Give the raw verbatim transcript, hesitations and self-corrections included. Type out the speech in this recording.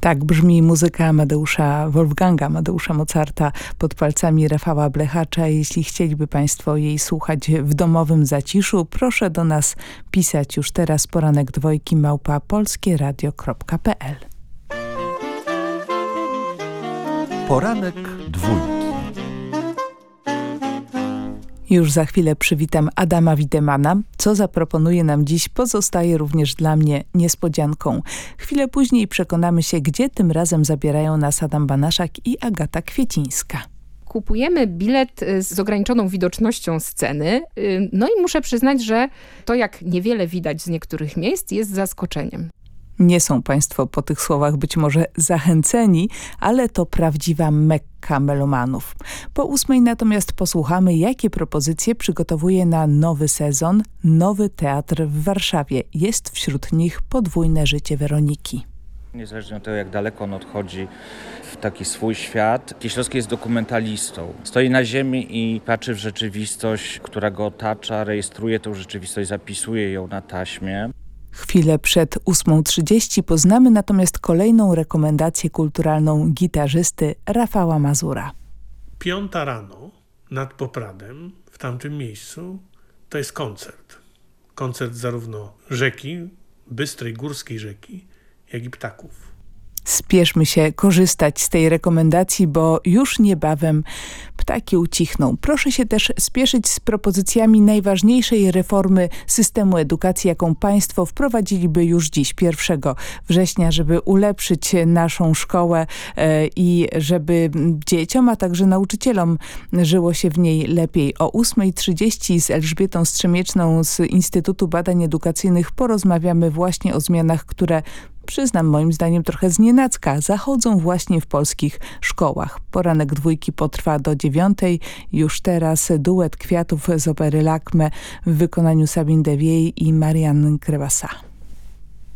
Tak brzmi muzyka Amadeusza Wolfganga, Amadeusza Mozarta pod palcami Rafała Blechacza. Jeśli chcieliby Państwo jej słuchać w domowym zaciszu, proszę do nas pisać już teraz poranek dwojki małpa polskieradio kropka pe el. Poranek dwójki. Już za chwilę przywitam Adama Widemana. Co zaproponuje nam dziś, pozostaje również dla mnie niespodzianką. Chwilę później przekonamy się, gdzie tym razem zabierają nas Adam Banaszak i Agata Kwiecińska. Kupujemy bilet z ograniczoną widocznością sceny. No i muszę przyznać, że to, jak niewiele widać z niektórych miejsc, jest zaskoczeniem. Nie są Państwo po tych słowach być może zachęceni, ale to prawdziwa mekka melomanów. Po ósmej natomiast posłuchamy, jakie propozycje przygotowuje na nowy sezon Nowy Teatr w Warszawie. Jest wśród nich Podwójne życie Weroniki. Niezależnie od tego, jak daleko on odchodzi w taki swój świat, Kieślowski jest dokumentalistą. Stoi na ziemi i patrzy w rzeczywistość, która go otacza, rejestruje tę rzeczywistość, zapisuje ją na taśmie. Chwilę przed ósmą trzydzieści poznamy natomiast kolejną rekomendację kulturalną gitarzysty Rafała Mazura. Piąta rano nad Popradem, w tamtym miejscu, to jest koncert. Koncert zarówno rzeki, bystrej górskiej rzeki, jak i ptaków. Spieszmy się korzystać z tej rekomendacji, bo już niebawem ptaki ucichną. Proszę się też spieszyć z propozycjami najważniejszej reformy systemu edukacji, jaką państwo wprowadziliby już dziś, pierwszego września, żeby ulepszyć naszą szkołę e, i żeby dzieciom, a także nauczycielom żyło się w niej lepiej. O ósmej trzydzieści z Elżbietą Strzemieczną z Instytutu Badań Edukacyjnych porozmawiamy właśnie o zmianach, które, przyznam, moim zdaniem trochę znienacka, zachodzą właśnie w polskich szkołach. Poranek dwójki potrwa do dziewiątej. Już teraz duet Kwiatów z opery Lakme w wykonaniu Sabine Devielle i Marianne Crevassa.